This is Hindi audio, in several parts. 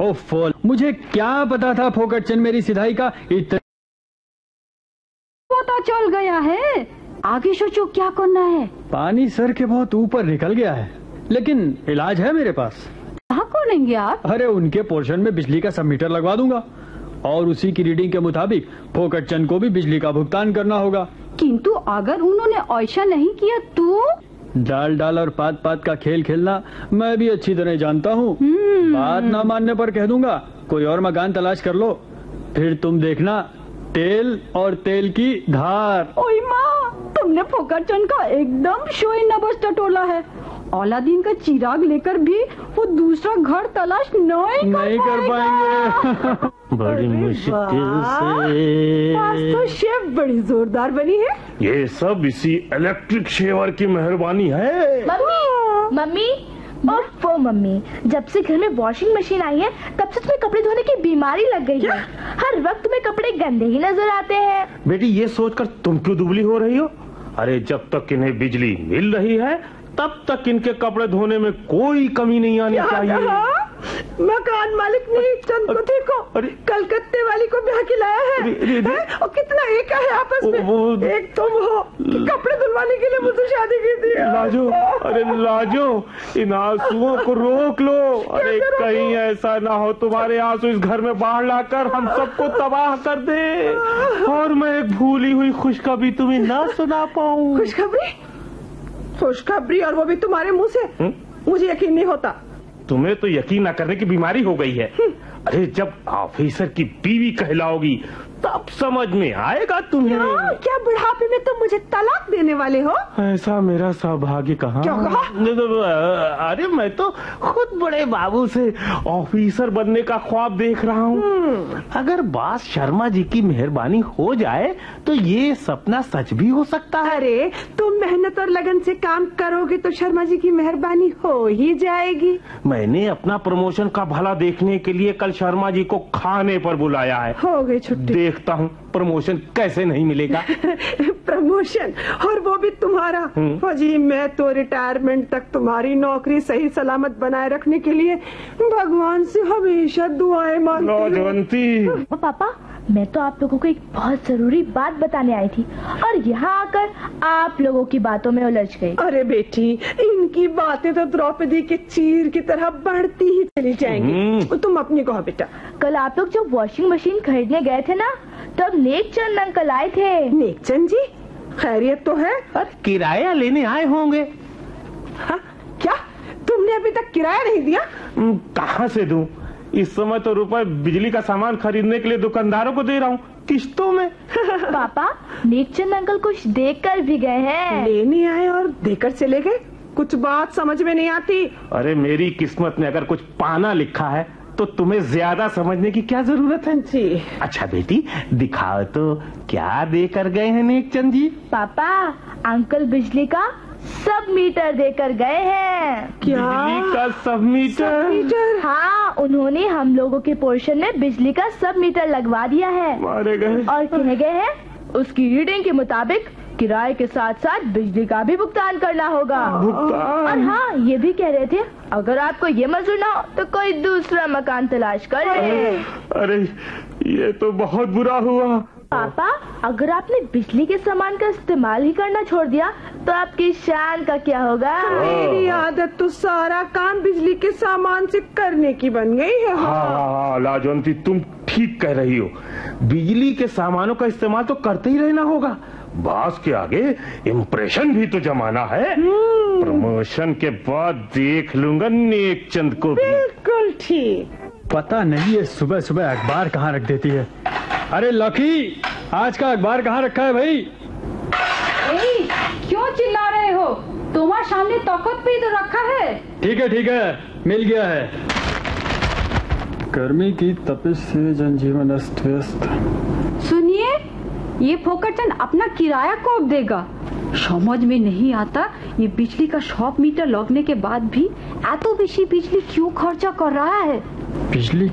ओफो, मुझे क्या पता था फोकट चंद मेरी सिधाई का इतना पता चल गया है। आगे सोचो क्या करना है। पानी सर के बहुत ऊपर निकल गया है, लेकिन इलाज है मेरे पास। कहाँ करेंगे आप? अरे उनके पोर्शन में बिजली का सब मीटर लगवा दूंगा और उसी की रीडिंग के मुताबिक फोकट चंद को भी बिजली का भुगतान करना होगा। किंतु अगर उन्होंने ऐसा नहीं किया तो? डाल डाल और पात पात का खेल खेलना मैं भी अच्छी तरह जानता हूँ। बात ना मानने पर कह दूंगा कोई और मकान तलाश कर लो, फिर तुम देखना तेल और तेल की धार। ओए माँ, तुमने फोकट चंद का एकदम शोई नबस टटोला है। अलादीन का चिराग लेकर भी वो दूसरा घर तलाश नहीं कर पाएंगे। बड़ी मुश्किल से। आज तो शेफ बड़ी जोरदार बनी है। ये सब इसी इलेक्ट्रिक शेवर की मेहरबानी है। मम्मी ओफो मम्मी, जब से घर में वॉशिंग मशीन आई है तब से तुम्हें कपड़े धोने की बीमारी लग गई है। हर वक्त तुम्हें कपड़े गंदे ही नजर आते हैं। बेटी ये सोचकर तुम क्यों दुबली हो रही हो? अरे जब तक इन्हें बिजली मिल रही है तब तक इनके कपड़े धोने में कोई कमी नहीं आनी चाहिए। मकान मालिक ने चंद को देखो, कलकत्ते वाली को ब्याह के लाया है। और कितना एक है आपस में। एक तुम हो कि कपड़े धुलवाने के लिए मुझसे शादी की थी। लाजो, अरे लाजो, इन आंसुओं को रोक लो। अरे कहीं ऐसा ना हो तुम्हारे आंसू इस घर में बाढ़ लाकर हम सबको तबाह कर दे और मैं एक भूली हुई खुशखबरी तुम्हें ना सुना पाऊँ। खुशखबरी और वो भी तुम्हारे मुंह से? मुझे यकीन नहीं होता। तुम्हें तो यकीन न करने की बीमारी हो गई है। अरे जब ऑफिसर की बीवी कहलाओगी तब समझ में आएगा तुम्हें। क्या बुढ़ापे में तुम मुझे तलाक देने वाले हो? ऐसा मेरा सौभाग्य कहाँ। क्या कहा? अरे मैं तो खुद बड़े बाबू से ऑफिसर बनने का ख्वाब देख रहा हूँ। अगर बॉस शर्मा जी की मेहरबानी हो जाए तो ये सपना सच भी हो सकता है। अरे तुम मेहनत और लगन से काम करोगे तो शर्मा जी की मेहरबानी हो ही जाएगी। मैंने अपना प्रमोशन का भला देखने के लिए कल शर्मा जी को खाने पर बुलाया है। हो गई छुट्टी। देखता हूँ प्रमोशन कैसे नहीं मिलेगा। प्रमोशन और वो भी तुम्हारा। जी मैं तो रिटायरमेंट तक तुम्हारी नौकरी सही सलामत बनाए रखने के लिए भगवान से हमेशा दुआएं मांगती हूँ। पापा मैं तो आप लोगों को एक बहुत जरूरी बात बताने आई थी और यहाँ आकर आप लोगों की बातों में उलझ गई। अरे बेटी इनकी बातें तो द्रौपदी के चीर की तरह बढ़ती ही चली जाएंगी। तुम अपनी कहो बेटा। कल आप लोग जब वॉशिंग मशीन खरीदने गए थे ना तब नेकचंद अंकल आए थे। नेकचंद जी खैरियत तो है? किराया लेने आए होंगे। हाँ, क्या तुमने अभी तक किराया नहीं दिया? कहाँ से दूं? इस समय तो रुपए बिजली का सामान खरीदने के लिए दुकानदारों को दे रहा हूँ किस्तों में। पापा नेकचंद अंकल कुछ देकर भी गए हैं। लेने आए और देकर चले गए? कुछ बात समझ में नहीं आती। अरे मेरी किस्मत में अगर कुछ पाना लिखा है तो तुम्हें ज्यादा समझने की क्या जरूरत है जी। अच्छा बेटी दिखाओ तो क्या देकर गए हैं नेकचंद जी? पापा अंकल बिजली का सब मीटर देकर गए हैं। क्या? बिजली का सब मीटर? हाँ उन्होंने हम लोगों के पोर्शन में बिजली का सब मीटर लगवा दिया है। मारे गए। और कह गए हैं उसकी रीडिंग के मुताबिक किराए के साथ साथ बिजली का भी भुगतान करना होगा। भुगतान? और हाँ ये भी कह रहे थे अगर आपको ये मंजूर ना हो तो कोई दूसरा मकान तलाश कर ले। अरे ये तो बहुत बुरा हुआ। पापा अगर आपने बिजली के सामान का इस्तेमाल ही करना छोड़ दिया तो आपकी शान का क्या होगा? मेरी आदत तो सारा काम बिजली के सामान से करने की बन गई है। हाँ लाजवंती तुम ठीक कह रही हो। बिजली के सामानों का इस्तेमाल तो करते ही रहना होगा। बॉस के आगे इम्प्रेशन भी तो जमाना है। प्रमोशन के बाद देख लूंगा नेकचंद को भी। बिल्कुल ठीक। पता नहीं ये सुबह सुबह अखबार कहाँ रख देती है। अरे लकी आज का अखबार कहाँ रखा है भाई? क्यों चिल्ला रहे हो? तुम्हारे सामने तख्त पे तो रखा है। ठीक है मिल गया है। गर्मी की तपिश से जनजीवन अस्त व्यस्त। सुनिए ये फोकट चंद अपना किराया कब देगा? समझ में नहीं आता ये बिजली का शॉप मीटर लगने के बाद भी एतो बेशी बिजली क्यों खर्चा कर रहा है? बिजली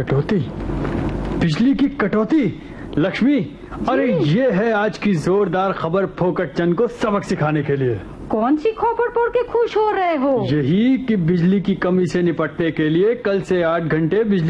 की कटौती लक्ष्मी। अरे ये है आज की जोरदार खबर फोकट चंद को सबक सिखाने के लिए। कौन सी खबर पढ़ के खुश हो रहे हो? यही कि बिजली की कमी से निपटने के लिए कल से 8 घंटे बिजली